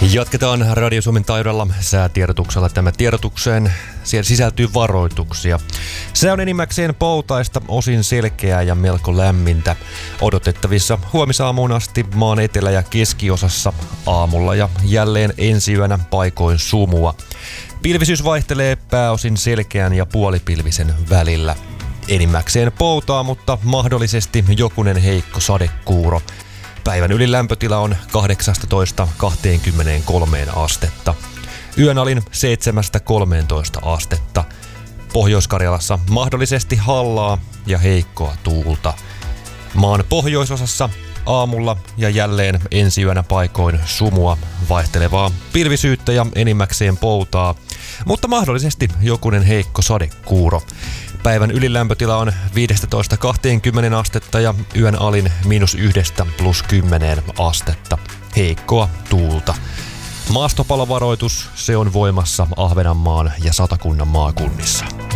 Jatketaan Radio Suomen taajuudella säätiedotuksella. Tämä tiedotukseen siellä sisältyy varoituksia. Se on enimmäkseen poutaista, osin selkeää ja melko lämmintä. Odotettavissa huomisaamuun asti maan etelä- ja keskiosassa aamulla ja jälleen ensiyönä paikoin sumua. Pilvisyys vaihtelee pääosin selkeän ja puolipilvisen välillä. Enimmäkseen poutaa, mutta mahdollisesti jokunen heikko sadekuuro. Päivän ylilämpötila on 18–23 astetta. Yön alin 7–13 astetta. Pohjois-Karjalassa mahdollisesti hallaa ja heikkoa tuulta. Maan pohjoisosassa aamulla ja jälleen ensiyönä paikoin sumua, vaihtelevaa pilvisyyttä ja enimmäkseen poutaa, mutta mahdollisesti jokunen heikko sadekuuro. Päivän ylilämpötila on 15–20 astetta ja yön alin -1–+10 astetta. Heikkoa tuulta. Maastopalovaroitus, se on voimassa Ahvenanmaan ja Satakunnan maakunnissa.